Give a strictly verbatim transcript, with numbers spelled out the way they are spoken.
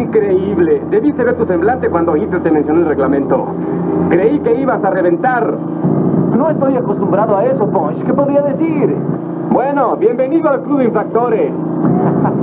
Increíble. Debiste ver tu semblante cuando Hitler te mencionó el reglamento. Creí que ibas a reventar. No estoy acostumbrado a eso, Punch. ¿Qué podría decir? Bueno, bienvenido al Club de Infractores.